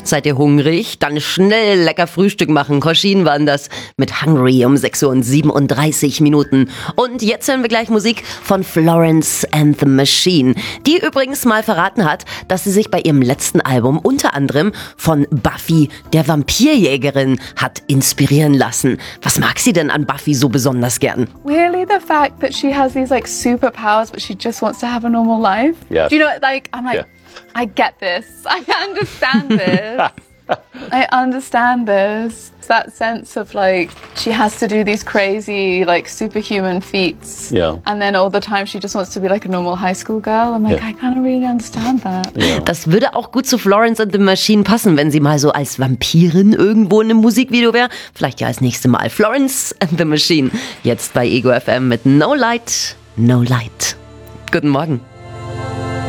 Seid ihr hungrig? Dann schnell lecker Frühstück machen. Koschin waren das mit Hungry um 6 Uhr und 37 Minuten. Und jetzt hören wir gleich Musik von Florence and the Machine, die übrigens mal verraten hat, dass sie sich bei ihrem letzten Album unter anderem von Buffy, der Vampirjägerin, hat inspirieren lassen. Was mag sie denn an Buffy so besonders gern? Really, the fact that she has these like superpowers, but she just wants to have a normal life. Yes. Do you know? Like, I'm like, Yeah. I get this. I understand this. I understand this. It's that sense of like she has to do these crazy like superhuman feats. Yeah. And then all the time she just wants to be like a normal high school girl. I'm like, Yeah. I kind of really understand that. Yeah. Das würde auch gut zu Florence and the Machine passen, wenn sie mal so als Vampirin irgendwo in einem Musikvideo wäre. Vielleicht ja als nächstes Mal. Florence and the Machine. Jetzt bei Ego FM mit No Light, No Light. Guten Morgen.